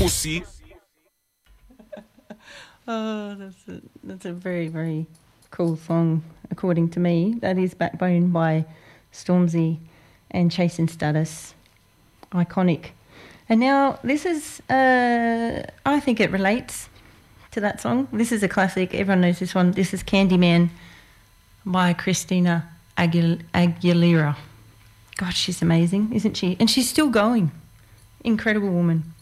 pussy. Oh, that's a very, very cool song, according to me. That is Backbone by Stormzy and Chase and Status. Iconic. And now this is, I think it relates to that song. This is a classic. Everyone knows this one. This is Candyman by Christina Aguilera. God, she's amazing, isn't she? And she's still going. Incredible woman.